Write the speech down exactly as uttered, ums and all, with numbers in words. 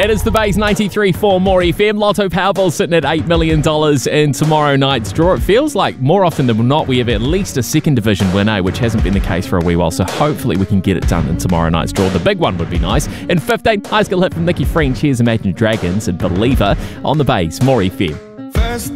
It is the Base ninety-three point four More F M. Lotto Powerball sitting at eight million dollars in tomorrow night's draw. It feels like more often than not we have at least a second division winner, which hasn't been the case for a wee while, so hopefully we can get it done in tomorrow night's draw. The big one would be nice. In fifteen, high school hit from Nikki French. Here's Imagine Dragons and Believer on the Base, More F M.